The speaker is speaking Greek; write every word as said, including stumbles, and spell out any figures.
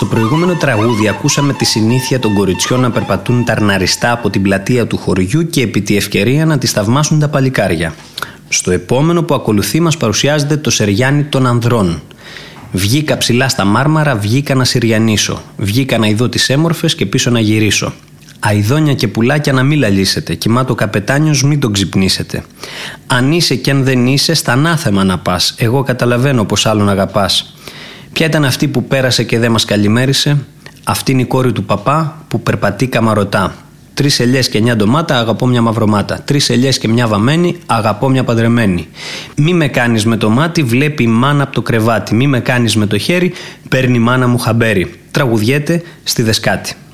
Στο προηγούμενο τραγούδι ακούσαμε τη συνήθεια των κοριτσιών να περπατούν ταρναριστά από την πλατεία του χωριού και επί τη ευκαιρία να τις θαυμάσουν τα παλικάρια. Στο επόμενο που ακολουθεί μας παρουσιάζεται το Σεριάνι των ανδρών. Βγήκα ψηλά στα μάρμαρα, βγήκα να συριανίσω. Βγήκα να ειδώ τις έμορφες και πίσω να γυρίσω. Αηδόνια και πουλάκια να μην λαλήσετε. Κοιμάτο καπετάνιος μην τον ξυπνήσετε. Αν είσαι κι αν δεν είσαι, στα ανάθεμα να πας. Εγώ καταλαβαίνω πως άλλον αγαπάς. Ποια ήταν αυτή που πέρασε και δεν μας καλημέρισε? Αυτή είναι η κόρη του παπά που περπατεί καμαρωτά. Τρεις ελιές και μια ντομάτα, αγαπώ μια μαυρομάτα. Τρεις ελιές και μια βαμμένη, αγαπώ μια παντρεμένη. Μη με κάνεις με το μάτι, βλέπει η μάνα από το κρεβάτι. Μη με κάνεις με το χέρι, παίρνει η μάνα μου χαμπέρι. Τραγουδιέται στη Δεσκάτη.